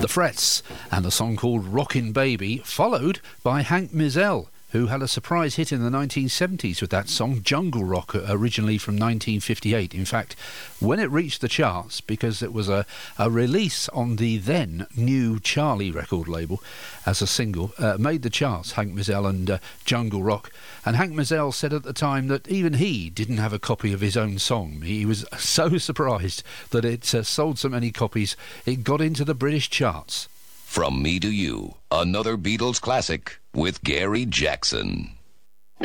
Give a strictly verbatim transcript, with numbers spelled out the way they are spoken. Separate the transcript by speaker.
Speaker 1: The Frets, and a song called Rockin' Baby, followed by Hank Mizell, who had a surprise hit in the nineteen seventies with that song, Jungle Rock, originally from nineteen fifty-eight. In fact, when it reached the charts, because it was a, a release on the then new Charlie record label as a single, uh, made the charts, Hank Mizell and uh, Jungle Rock. And Hank Mizell said at the time that even he didn't have a copy of his own song. He was so surprised that it uh, sold so many copies, it got into the British charts.
Speaker 2: From Me to You, another Beatles classic with Gary Jackson.